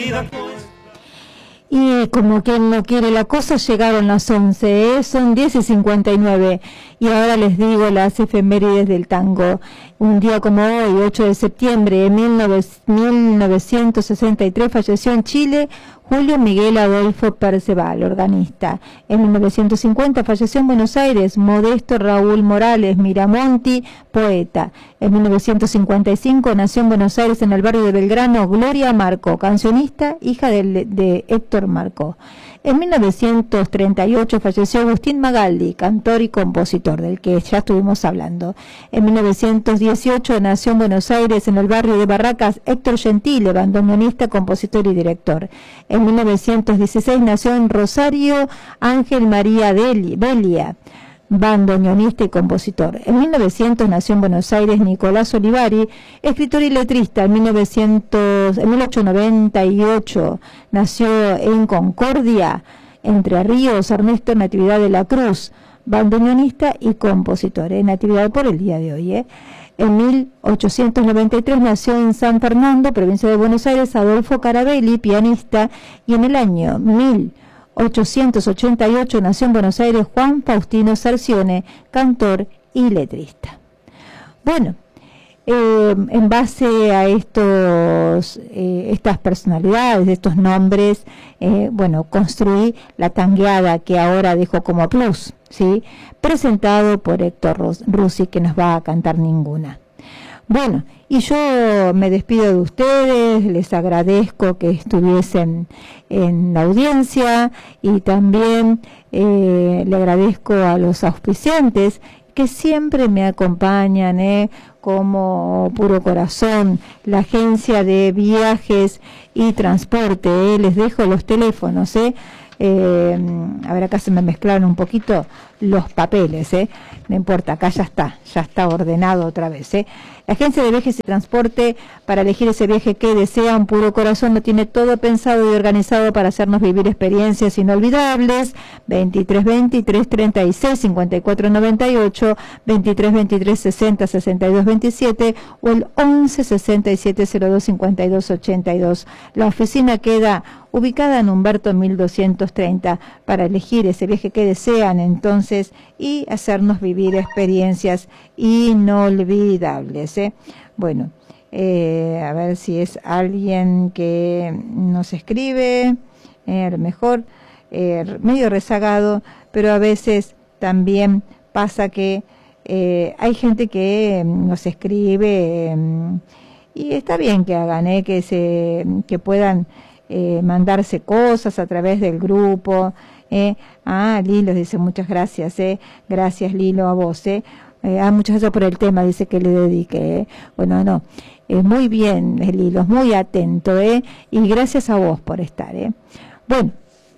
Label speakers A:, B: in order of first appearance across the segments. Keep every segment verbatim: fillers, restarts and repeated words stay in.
A: Y como quien no quiere la cosa, llegaron las once, ¿eh? Son diez y cincuenta y nueve. Y ahora les digo las efemérides del tango. Un día como hoy, ocho de septiembre de mil novecientos sesenta y tres, falleció en Chile Julio Miguel Adolfo Perceval, organista. En mil novecientos cincuenta falleció en Buenos Aires Modesto Raúl Morales Miramonti, poeta. En mil novecientos cincuenta y cinco nació en Buenos Aires, en el barrio de Belgrano, Gloria Marco, cancionista, hija de, de Héctor Marco. En mil novecientos treinta y ocho falleció Agustín Magaldi, cantor y compositor, del que ya estuvimos hablando. En mil novecientos dieciocho nació en Buenos Aires, en el barrio de Barracas, Héctor Gentile, bandoneonista, compositor y director. En mil novecientos dieciséis nació en Rosario Ángel María Belia, bandoneonista y compositor. En mil novecientos nació en Buenos Aires Nicolás Olivari, escritor y letrista. En, mil novecientos, en mil ochocientos noventa y ocho nació en Concordia, Entre Ríos, Ernesto Natividad de la Cruz, bandoneonista y compositor, en actividad por el día de hoy. ¿eh? En mil ochocientos noventa y tres nació en San Fernando, provincia de Buenos Aires, Adolfo Carabelli, pianista, y en el año mil ochocientos ochenta y ocho nació en Buenos Aires Juan Faustino Cercione, cantor y letrista. Bueno, eh, en base a estos eh, estas personalidades, estos nombres, eh, bueno, construí la tangueada que ahora dejo como plus, ¿sí? Presentado por Héctor Russi, que nos va a cantar Ninguna. Bueno, y yo me despido de ustedes, les agradezco que estuviesen en la audiencia y también eh, le agradezco a los auspiciantes que siempre me acompañan, eh, como Puro Corazón, la agencia de viajes y transporte. Eh, les dejo los teléfonos, eh. Eh, a ver, acá se me mezclaron un poquito los papeles, ¿eh? No importa, acá ya está, ya está ordenado otra vez, ¿eh? La agencia de viajes y transporte, para elegir ese viaje que desean, Puro Corazón lo tiene todo pensado y organizado para hacernos vivir experiencias inolvidables. veintitrés veintitrés treinta y seis cincuenta y cuatro noventa y ocho, veintitrés veintitrés sesenta sesenta y dos veintisiete o el once sesenta y siete cero dos cincuenta y dos ochenta y dos. La oficina queda ubicada en Humberto mil doscientos treinta, para elegir ese viaje que desean entonces y hacernos vivir experiencias inolvidables, ¿eh? Bueno, eh, a ver si es alguien que nos escribe, eh, a lo mejor eh, medio rezagado, pero a veces también pasa que eh, hay gente que nos escribe, eh, y está bien que hagan, eh, que se que puedan Eh, mandarse cosas a través del grupo. Eh. Ah, Lilo dice muchas gracias, eh. Gracias, Lilo, a vos. Eh. Eh, ah, muchas gracias por el tema, dice que le dedique. Eh. Bueno, no, eh, muy bien, Lilo, muy atento, eh. Y gracias a vos por estar. Eh. Bueno,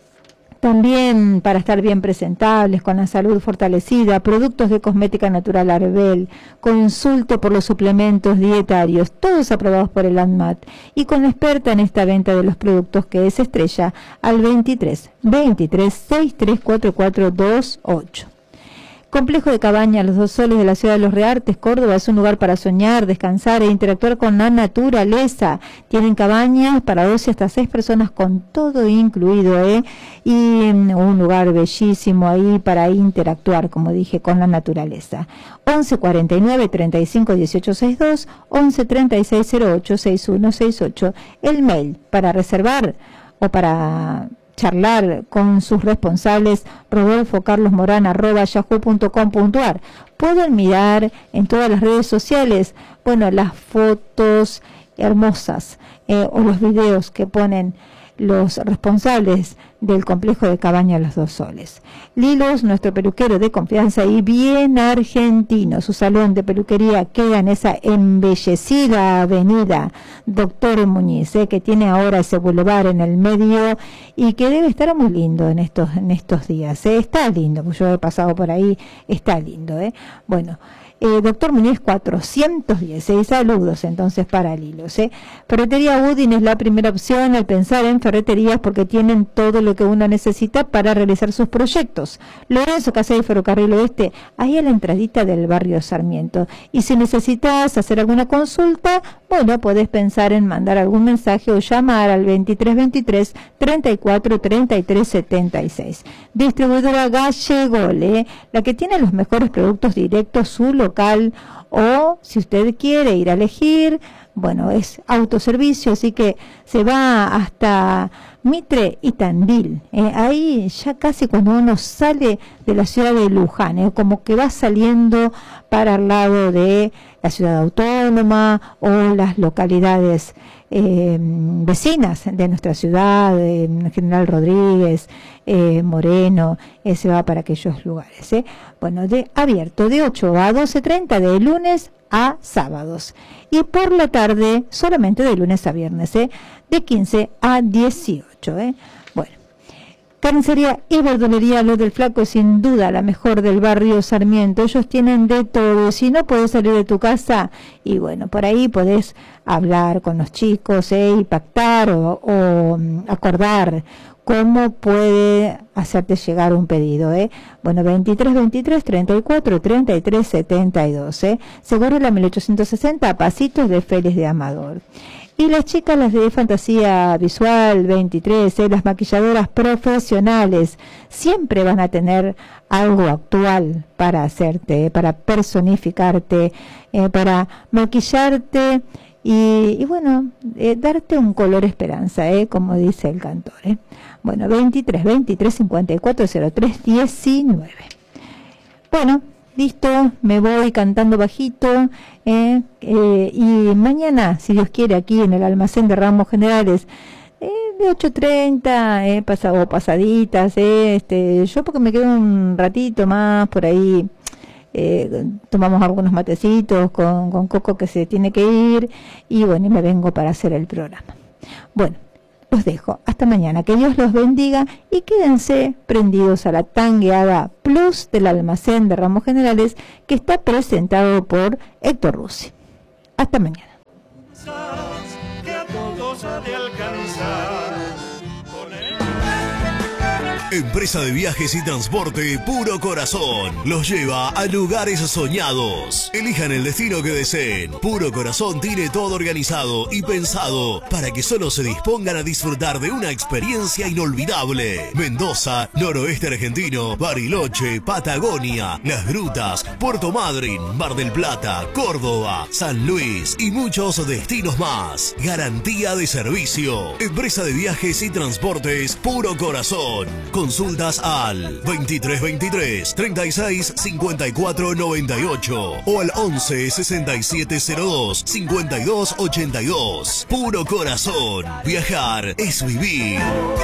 A: también para estar bien presentables, con la salud fortalecida, productos de cosmética natural Arbel, consulte por los suplementos dietarios, todos aprobados por el ANMAT, y con la experta en esta venta de los productos, que es Estrella, al veintitrés veintitrés sesenta y tres cuarenta y cuatro veintiocho. Complejo de Cabañas Los Dos Soles de la ciudad de Los Reartes, Córdoba, es un lugar para soñar, descansar e interactuar con la naturaleza. Tienen cabañas para dos y hasta seis personas con todo incluido, ¿eh? Y un lugar bellísimo ahí para interactuar, como dije, con la naturaleza. once cuarenta y nueve treinta y cinco dieciocho sesenta y dos, once treinta y seis cero ocho sesenta y uno sesenta y ocho. El mail para reservar o para charlar con sus responsables, rodolfo carlos morán arroba yahoo punto com punto ar. Pueden mirar en todas las redes sociales, bueno, las fotos hermosas, eh, o los videos que ponen los responsables del complejo de Cabañas Los Dos Soles. Lilos, nuestro peluquero de confianza y bien argentino. Su salón de peluquería queda en esa embellecida avenida Doctor Muñiz, eh, que tiene ahora ese bulevar en el medio y que debe estar muy lindo en estos en estos días. Eh. Está lindo, pues yo he pasado por ahí, está lindo. Eh. Bueno, Eh, Doctor Muñiz cuatrocientos dieciséis, saludos entonces para Lilos. ¿eh? Ferretería Budin es la primera opción al pensar en ferreterías porque tienen todo lo que uno necesita para realizar sus proyectos. Lorenzo Casey, Ferrocarril Oeste, ahí a la entradita del barrio Sarmiento. Y si necesitas hacer alguna consulta, bueno, podés pensar en mandar algún mensaje o llamar al veintitrés veintitrés, treinta y cuatro, treinta y tres, setenta y seis. Distribuidora Gallegole, la que tiene los mejores productos directos, su local, o si usted quiere ir a elegir, bueno, es autoservicio, así que se va hasta Mitre y Tandil, eh, ahí ya casi cuando uno sale de la ciudad de Luján, eh, como que va saliendo para el lado de la ciudad autónoma o las localidades eh, vecinas de nuestra ciudad, eh, General Rodríguez, eh, Moreno, eh, se va para aquellos lugares. Eh. Bueno, de abierto de ocho a doce treinta de lunes a sábados y por la tarde solamente de lunes a viernes, ¿eh? de quince a dieciocho. ¿eh? Bueno, carnicería y verdulería Lo del Flaco es sin duda la mejor del barrio Sarmiento. Ellos tienen de todo. Si no podés salir de tu casa, y bueno, por ahí podés hablar con los chicos ¿eh? y pactar o, o acordar cómo puede hacerte llegar un pedido, ¿eh? Bueno, veintitrés veintitrés, treinta y cuatro, treinta y tres, setenta y dos, ¿eh? Seguro la mil ochocientos sesenta, a pasitos de Félix de Amador. Y las chicas, las de Fantasía Visual veintitrés, ¿eh? Las maquilladoras profesionales, siempre van a tener algo actual para hacerte, ¿eh? Para personificarte, eh, para maquillarte y, y bueno, eh, darte un color esperanza, ¿eh? Como dice el cantor, ¿eh? Bueno, veintitrés veintitrés, cincuenta y cuatro, cero tres, diecinueve. Bueno, listo, me voy cantando bajito, eh, eh, y mañana, si Dios quiere, aquí en el almacén de Ramos Generales, eh, de ocho treinta, eh, pasado, pasaditas, eh, este, yo porque me quedo un ratito más por ahí, eh, tomamos algunos matecitos con, con Coco que se tiene que ir, y bueno, y me vengo para hacer el programa. Bueno, los dejo. Hasta mañana. Que Dios los bendiga y quédense prendidos a la Tangueada Plus del almacén de Ramos Generales que está presentado por Héctor Russi. Hasta mañana.
B: Que a todos ha de alcanzar.
C: Empresa de viajes y transporte Puro Corazón los lleva a lugares soñados. Elijan el destino que deseen. Puro Corazón tiene todo organizado y pensado para que solo se dispongan a disfrutar de una experiencia inolvidable. Mendoza, noroeste argentino, Bariloche, Patagonia, Las Grutas, Puerto Madryn, Mar del Plata, Córdoba, San Luis y muchos destinos más. Garantía de servicio. Empresa de viajes y transportes Puro Corazón. Consultas al veintitrés veintitrés, treinta y seis, cincuenta y cuatro noventa y ocho o al once, sesenta y siete cero dos, cincuenta y dos ochenta y dos. Puro Corazón. Viajar es vivir.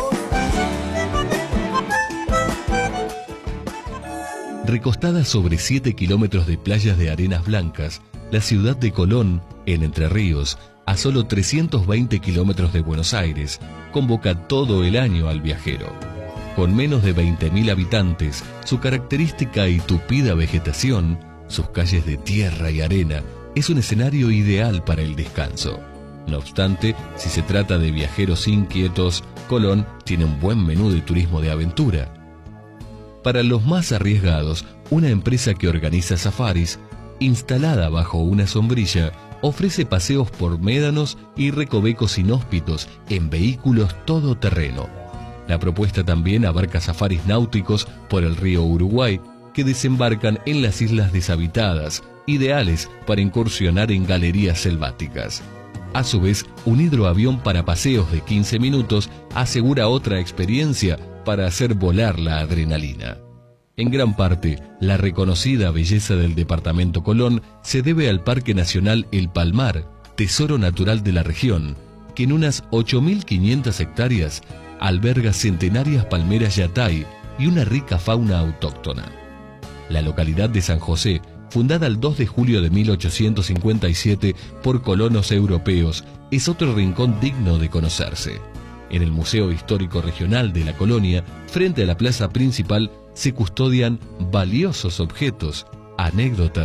D: Recostada sobre siete kilómetros de playas de arenas blancas, la ciudad de Colón, en Entre Ríos, a solo trescientos veinte kilómetros de Buenos Aires, convoca todo el año al viajero. Con menos de veinte mil habitantes, su característica y tupida vegetación, sus calles de tierra y arena, es un escenario ideal para el descanso. No obstante, si se trata de viajeros inquietos, Colón tiene un buen menú de turismo de aventura. Para los más arriesgados, una empresa que organiza safaris, instalada bajo una sombrilla, ofrece paseos por médanos y recovecos inhóspitos en vehículos todoterreno. La propuesta también abarca safaris náuticos por el río Uruguay que desembarcan en las islas deshabitadas, ideales para incursionar en galerías selváticas. A su vez, un hidroavión para paseos de quince minutos asegura otra experiencia para hacer volar la adrenalina. En gran parte, la reconocida belleza del departamento Colón se debe al Parque Nacional El Palmar, tesoro natural de la región, que en unas ocho mil quinientas hectáreas alberga centenarias palmeras yatay y una rica fauna autóctona. La localidad de San José, fundada el dos de julio de mil ochocientos cincuenta y siete por colonos europeos, es otro rincón digno de conocerse. En el Museo Histórico Regional de la Colonia, frente a la plaza principal, se custodian valiosos objetos, anécdotas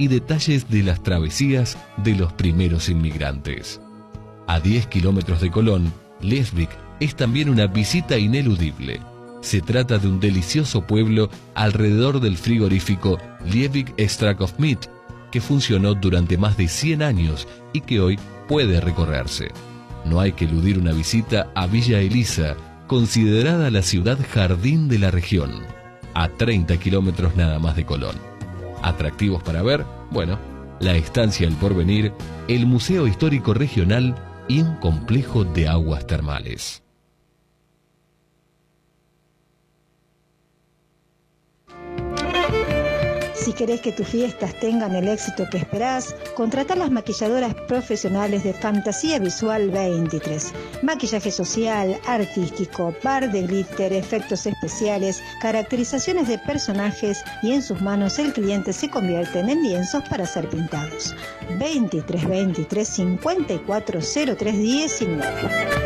D: y detalles de las travesías de los primeros inmigrantes. A diez kilómetros de Colón, Liesvik es también una visita ineludible. Se trata de un delicioso pueblo alrededor del frigorífico Liesvik Strakov Meat, que funcionó durante más de cien años y que hoy puede recorrerse. No hay que eludir una visita a Villa Elisa, considerada la ciudad jardín de la región, a treinta kilómetros nada más de Colón. Atractivos para ver, bueno, la Estancia El Porvenir, el Museo Histórico Regional y un complejo de aguas termales.
E: Si querés que tus fiestas tengan el éxito que esperás, contratá las maquilladoras profesionales de Fantasía Visual veintitrés. Maquillaje social, artístico, bar de glitter, efectos especiales, caracterizaciones de personajes y en sus manos el cliente se convierte en lienzos para ser pintados. veintitrés veintitrés cincuenta y cuatro cero tres diecinueve.